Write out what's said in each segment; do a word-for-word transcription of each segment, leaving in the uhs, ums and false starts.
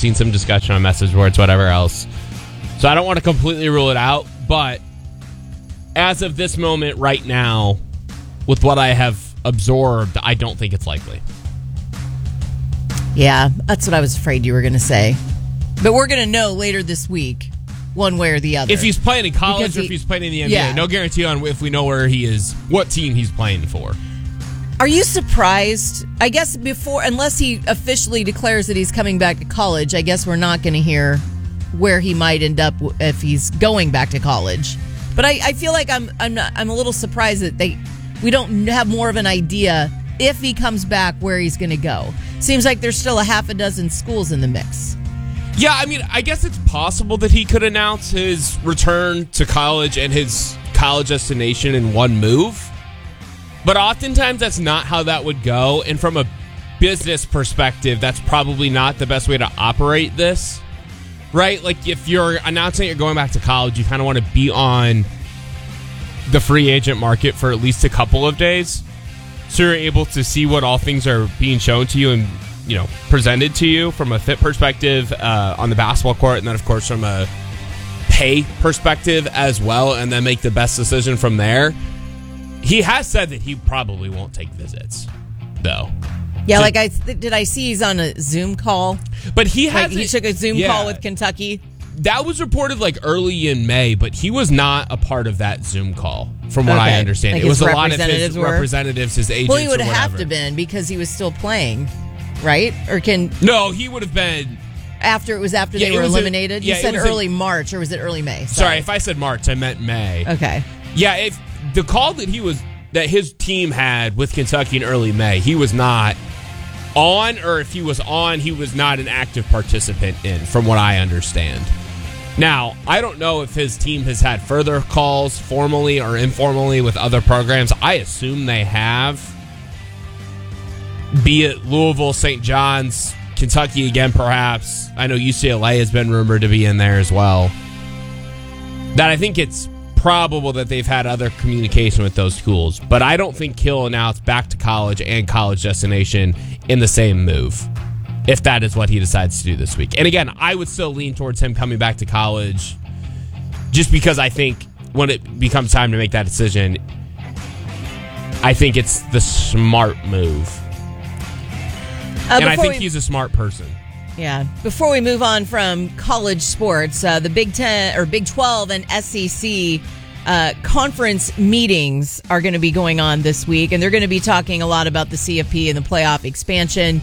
seen some discussion on message boards, whatever else. So I don't want to completely rule it out, but as of this moment right now, with what I have absorbed, I don't think it's likely. Yeah, that's what I was afraid you were going to say. But we're going to know later this week, one way or the other. If he's playing in college he, or if he's playing in the N B A. Yeah. No guarantee on if we know where he is, what team he's playing for. Are you surprised? I guess before, unless he officially declares that he's coming back to college, I guess we're not going to hear where he might end up if he's going back to college. But I, I feel like I'm I'm not, I'm a little surprised that they we don't have more of an idea if he comes back where he's going to go. Seems like there's still a half a dozen schools in the mix. Yeah, I mean, I guess it's possible that he could announce his return to college and his college destination in one move. But oftentimes that's not how that would go. And from a business perspective, that's probably not the best way to operate this. Right? Like if you're announcing you're going back to college, you kind of want to be on the free agent market for at least a couple of days. So you're able to see what all things are being shown to you and, you know, presented to you from a fit perspective uh, on the basketball court. And then, of course, from a pay perspective as well. And then make the best decision from there. He has said that he probably won't take visits, though. Yeah, so, like I th- did I see he's on a Zoom call? But he has like he took a Zoom yeah, call with Kentucky. That was reported like early in May, but he was not a part of that Zoom call, from what okay. I understand. Like it was a lot of representatives his were? representatives, his agents. Well, he would or have whatever. to been because he was still playing, right? Or can no, he would have been after it was after yeah, they were was eliminated. A, yeah, you said was early a, March, or was it early May? Sorry. Sorry, if I said March, I meant May. Okay. Yeah, if the call that he was that his team had with Kentucky in early May, he was not on, or if he was on, he was not an active participant in, from what I understand. Now, I don't know if his team has had further calls formally or informally with other programs. I assume they have. Be it Louisville, Saint John's, Kentucky again, perhaps. I know U C L A has been rumored to be in there as well. That I think it's probable that they've had other communication with those schools. But I don't think he'll announce back to college and college destination in the same move, if that is what he decides to do this week. And again, I would still lean towards him coming back to college just because I think when it becomes time to make that decision, I think it's the smart move. Uh, and I think we, he's a smart person. Yeah. Before we move on from college sports, uh, the Big Ten or Big twelve and S E C uh, conference meetings are going to be going on this week, and they're going to be talking a lot about the C F P and the playoff expansion.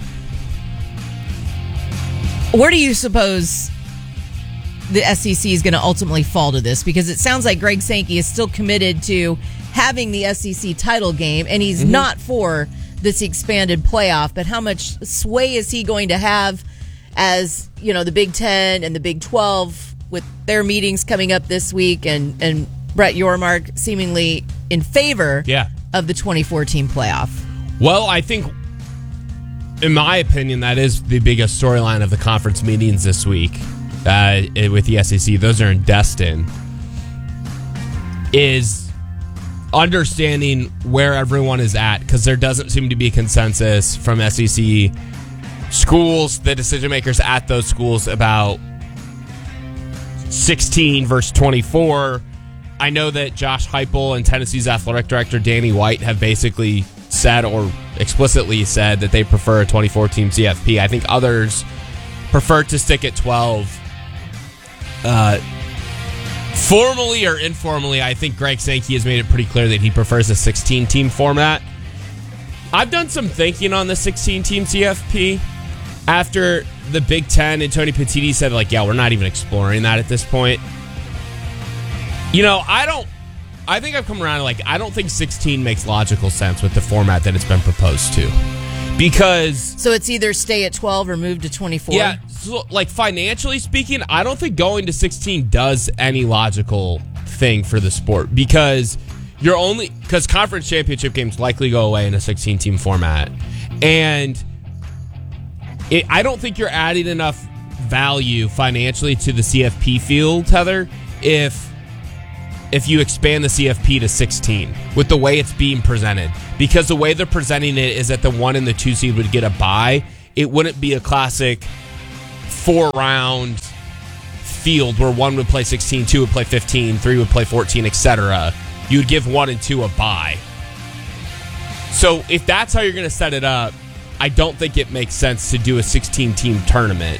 Where do you suppose the S E C is going to ultimately fall to this? Because it sounds like Greg Sankey is still committed to having the S E C title game, and he's mm-hmm. not for this expanded playoff. But how much sway is he going to have as, you know, the Big Ten and the Big twelve with their meetings coming up this week, and, and Brett Yormark seemingly in favor yeah. of the twenty fourteen playoff? Well, I think, in my opinion, that is the biggest storyline of the conference meetings this week uh, with the S E C. Those are in Destin. Is understanding where everyone is at, because there doesn't seem to be a consensus from S E C schools, the decision makers at those schools, about sixteen versus twenty-four. I know that Josh Heupel and Tennessee's athletic director Danny White have basically said, or explicitly said, that they prefer a twenty-four team C F P. I think others prefer to stick at twelve. Uh, formally or informally, I think Greg Sankey has made it pretty clear that he prefers a sixteen team format. I've done some thinking on the sixteen team C F P after the Big Ten and Tony Petitti said, like, yeah, we're not even exploring that at this point. You know, I don't I think I've come around to, like, I don't think sixteen makes logical sense with the format that it's been proposed to. Because... So it's either stay at twelve or move to twenty-four? Yeah, so, like, financially speaking, I don't think going to sixteen does any logical thing for the sport. Because you're only... Because conference championship games likely go away in a sixteen team format. And it, I don't think you're adding enough value financially to the C F P field, Heather, if... if you expand the C F P to sixteen with the way it's being presented. Because the way they're presenting it is that the one and the two seed would get a bye. It wouldn't be a classic four-round field where one would play sixteen, two would play fifteen, three would play fourteen, et cetera, you would give one and two a bye. So if that's how you're going to set it up, I don't think it makes sense to do a sixteen-team tournament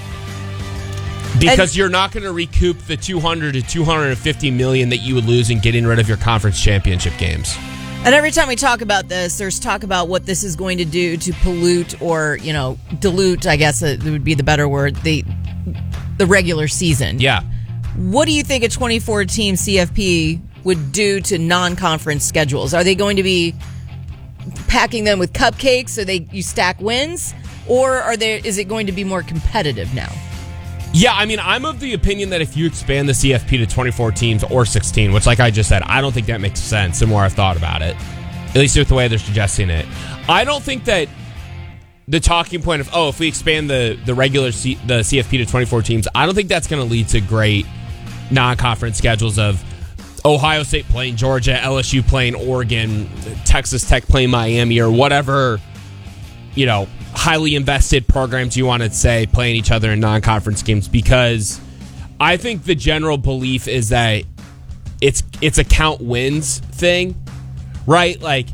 because and, you're not going to recoup the two hundred to two hundred fifty million that you would lose in getting rid of your conference championship games. And every time we talk about this, there's talk about what this is going to do to pollute or, you know, dilute, I guess it would be the better word, the the regular season. Yeah. What do you think a twenty-four team C F P would do to non-conference schedules? Are they going to be packing them with cupcakes so they you stack wins, or are there is it going to be more competitive now? Yeah, I mean, I'm of the opinion that if you expand the C F P to twenty-four teams or sixteen, which, like I just said, I don't think that makes sense the more I've thought about it, at least with the way they're suggesting it. I don't think that the talking point of, oh, if we expand the, the regular C, the C F P to twenty-four teams, I don't think that's going to lead to great non-conference schedules of Ohio State playing Georgia, L S U playing Oregon, Texas Tech playing Miami, or whatever, you know, highly invested programs you want to say playing each other in non-conference games, because I think the general belief is that it's it's a count wins thing, right? Like,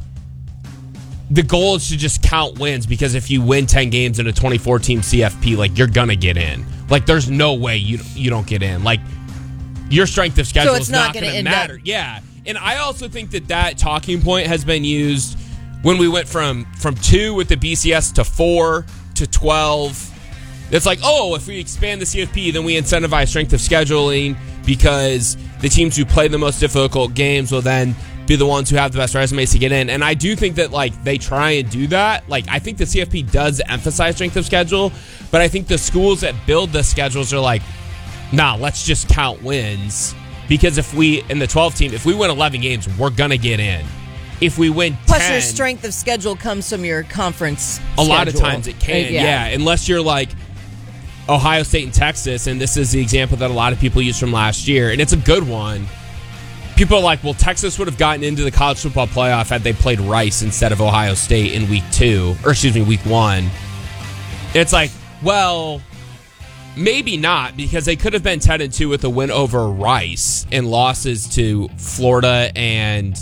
the goal is to just count wins, because if you win ten games in a twenty-four team C F P, like, you're gonna get in. Like, there's no way you you don't get in. Like, your strength of schedule so it's is not, not going to to matter. Up. Yeah, and I also think that that talking point has been used when we went from from two with the B C S to four to twelve. It's like, oh, if we expand the C F P, then we incentivize strength of scheduling, because the teams who play the most difficult games will then be the ones who have the best resumes to get in. And I do think that, like, they try and do that. Like, I think the C F P does emphasize strength of schedule, but I think the schools that build the schedules are like, nah, let's just count wins, because if we, in the twelve team, if we win eleven games, we're going to get in. If we win ten... Plus, your strength of schedule comes from your conference A schedule. lot of times it can, uh, yeah. yeah. Unless you're like Ohio State and Texas, and this is the example that a lot of people use from last year, and it's a good one. People are like, well, Texas would have gotten into the college football playoff had they played Rice instead of Ohio State in week two, or excuse me, week one. And it's like, well, maybe not, because they could have been ten and two with a win over Rice and losses to Florida and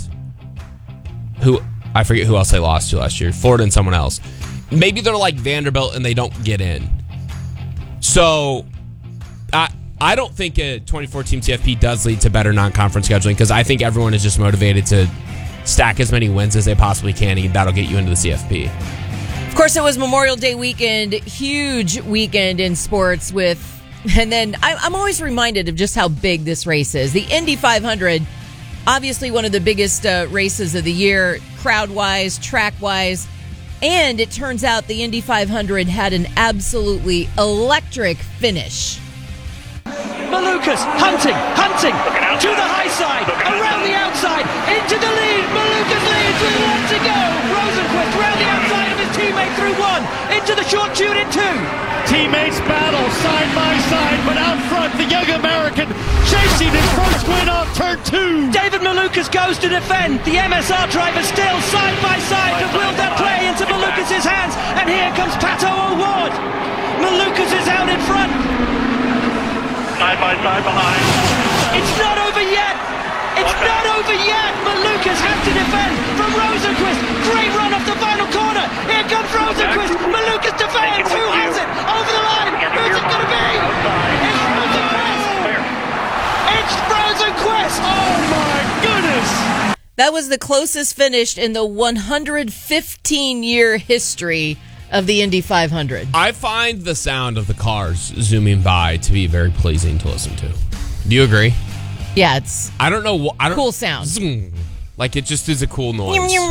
who I forget who else they lost to last year. Florida and someone else. Maybe they're like Vanderbilt and they don't get in. So I I don't think a twenty-four team C F P does lead to better non-conference scheduling, because I think everyone is just motivated to stack as many wins as they possibly can, and that'll get you into the C F P. Of course, it was Memorial Day weekend, huge weekend in sports with, and then I, I'm always reminded of just how big this race is. The Indy five hundred, obviously one of the biggest uh, races of the year, crowd-wise, track-wise, and it turns out the Indy five hundred had an absolutely electric finish. Malukas hunting, hunting, to the high side, around the outside, into the lead. Malukas leads with one to go. Rosenquist round the outside of his teammate through one, into the short tune in two. Teammates battle side by side, but out front, the young American chasing his first win off turn two. David Malukas goes to defend. The M S R driver still side by side to will that play into Malukas' hands, and here comes Pato O'Ward. Malukas is out in front. Side by side behind. It's not over yet. It's What's not that? over yet. Malukas has to defend from Rosenquist. Great run off the final corner. Here comes Rosenquist. Malukas defends. Who has it? Over the line. Who's it going to be? It's Rosenquist. It's Rosenquist. Oh my goodness. That was the closest finish in the one hundred fifteen year history of the Indy five hundred. I find the sound of the cars zooming by to be very pleasing to listen to. Do you agree? Yeah, it's I don't know. I don't, cool sound. Zoom. Like, it just is a cool noise.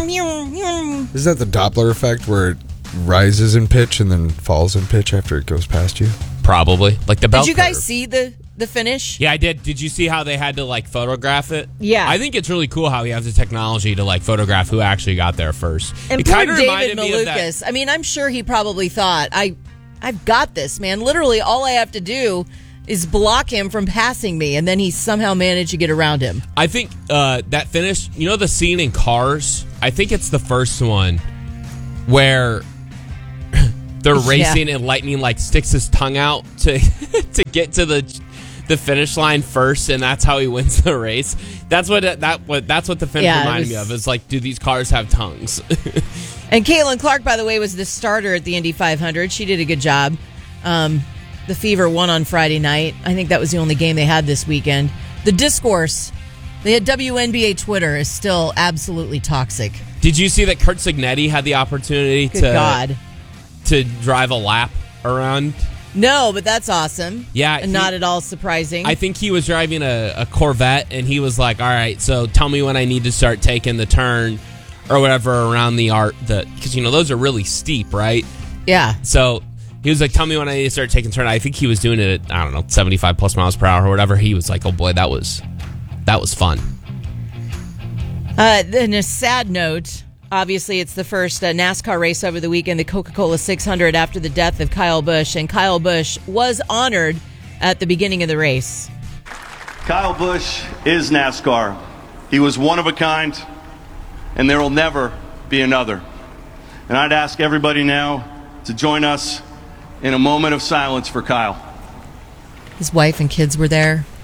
Is that the Doppler effect where it rises in pitch and then falls in pitch after it goes past you? Probably. Like the bell Did you guys curve. see the, the finish? Yeah, I did. Did you see how they had to, like, photograph it? Yeah. I think it's really cool how he has the technology to, like, photograph who actually got there first. And it poor kinda David reminded me of that- Malukas. I mean, I'm sure he probably thought, I, I've got this, man. Literally, all I have to do is block him from passing me, and then he somehow managed to get around him. I think uh, that finish, you know the scene in Cars? I think it's the first one where they're Yeah. racing and Lightning like sticks his tongue out to to get to the the finish line first, and that's how he wins the race. That's what it, that what that's what the finish Yeah, it reminded was- me of. Is like, do these cars have tongues? And Caitlin Clark, by the way, was the starter at the Indy five hundred. She did a good job. Um, the Fever won on Friday night. I think that was the only game they had this weekend. The discourse, they had W N B A Twitter is still absolutely toxic. Did you see that Kurt Signetti had the opportunity Good to God. to drive a lap around? No, but that's awesome. Yeah, And he- not at all surprising. I think he was driving a, a Corvette, and he was like, all right, so tell me when I need to start taking the turn or whatever around the art. Because, you know, those are really steep, right? yeah. So he was like, tell me when I need to start taking turn. I think he was doing it at, I don't know, seventy-five plus miles per hour or whatever. He was like, oh, boy, that was that was fun. Uh, then a sad note, obviously it's the first uh, NASCAR race over the weekend, the Coca-Cola six hundred, after the death of Kyle Busch. And Kyle Busch was honored at the beginning of the race. Kyle Busch is NASCAR. He was one of a kind, and there will never be another. And I'd ask everybody now to join us in a moment of silence for Kyle. His wife and kids were there.